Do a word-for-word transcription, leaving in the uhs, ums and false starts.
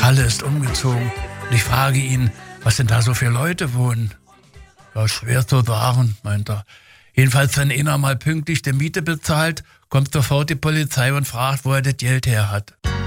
Halle ist umgezogen. Und ich frage ihn, was denn da so für Leute wohnen. Ja, schwer zu sagen, meint er. Jedenfalls, wenn einer mal pünktlich die Miete bezahlt, kommt sofort die Polizei und fragt, wo er das Geld her hat.